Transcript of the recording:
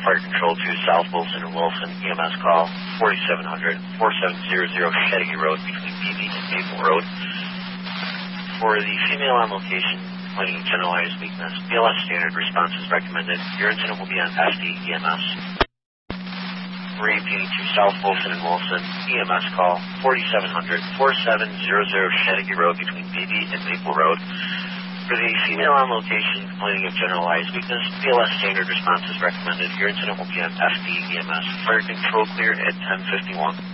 Fire Control to South Wilson and Wilson, EMS call 4700 4700 Shedegee Road between BB and Maple Road. For the female on location complaining of generalized weakness, BLS standard response is recommended. Your incident will be on FD EMS. Repeating to South Wilson and Wilson, EMS call 4700 4700 Shedegee Road between BB and Maple Road. For the female on location complaining of generalized weakness, BLS standard response is recommended. Your incident will be on FD EMS. Fire Control cleared at 10:51.